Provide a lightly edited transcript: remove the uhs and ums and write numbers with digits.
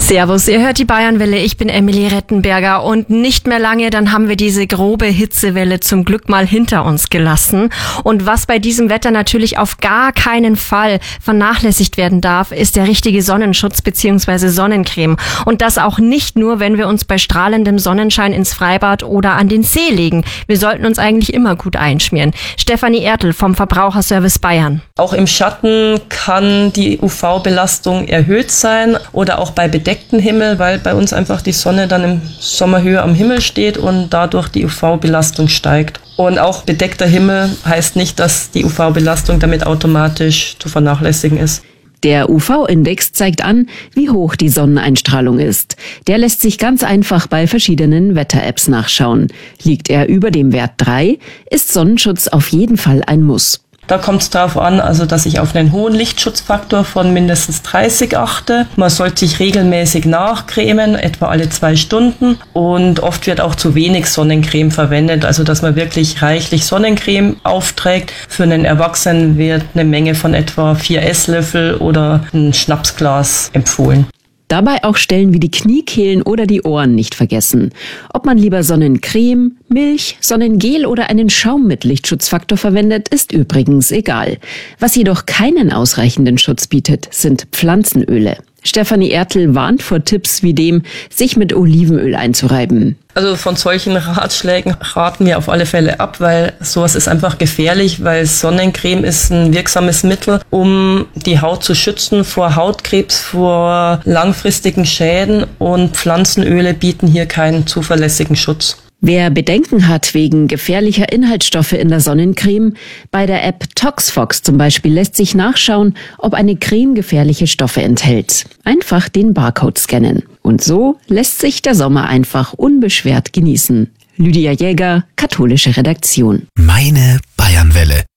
Servus, ihr hört die Bayernwelle, ich bin Emily Rettenberger und nicht mehr lange, dann haben wir diese grobe Hitzewelle zum Glück mal hinter uns gelassen. Und was bei diesem Wetter natürlich auf gar keinen Fall vernachlässigt werden darf, ist der richtige Sonnenschutz bzw. Sonnencreme. Und das auch nicht nur, wenn wir uns bei strahlendem Sonnenschein ins Freibad oder an den See legen. Wir sollten uns eigentlich immer gut einschmieren. Stefanie Ertl vom Verbraucherservice Bayern. Auch im Schatten kann die UV-Belastung erhöht sein oder auch bei bedecktem Himmel, weil bei uns einfach die Sonne dann im Sommer höher am Himmel steht und dadurch die UV-Belastung steigt. Und auch bedeckter Himmel heißt nicht, dass die UV-Belastung damit automatisch zu vernachlässigen ist. Der UV-Index zeigt an, wie hoch die Sonneneinstrahlung ist. Der lässt sich ganz einfach bei verschiedenen Wetter-Apps nachschauen. Liegt er über dem Wert 3, ist Sonnenschutz auf jeden Fall ein Muss. Da kommt es darauf an, dass ich auf einen hohen Lichtschutzfaktor von mindestens 30 achte. Man sollte sich regelmäßig nachcremen, etwa alle 2 Stunden. Und oft wird auch zu wenig Sonnencreme verwendet, also dass man wirklich reichlich Sonnencreme aufträgt. Für einen Erwachsenen wird eine Menge von etwa 4 Esslöffel oder ein Schnapsglas empfohlen. Dabei auch Stellen wie die Kniekehlen oder die Ohren nicht vergessen. Ob man lieber Sonnencreme, Milch, Sonnengel oder einen Schaum mit Lichtschutzfaktor verwendet, ist übrigens egal. Was jedoch keinen ausreichenden Schutz bietet, sind Pflanzenöle. Stefanie Ertl warnt vor Tipps wie dem, sich mit Olivenöl einzureiben. Also von solchen Ratschlägen raten wir auf alle Fälle ab, weil sowas ist einfach gefährlich, weil Sonnencreme ist ein wirksames Mittel, um die Haut zu schützen vor Hautkrebs, vor langfristigen Schäden, und Pflanzenöle bieten hier keinen zuverlässigen Schutz. Wer Bedenken hat wegen gefährlicher Inhaltsstoffe in der Sonnencreme, bei der App Toxfox zum Beispiel lässt sich nachschauen, ob eine Creme gefährliche Stoffe enthält. Einfach den Barcode scannen. Und so lässt sich der Sommer einfach unbeschwert genießen. Lydia Jäger, Katholische Redaktion. Meine Bayernwelle.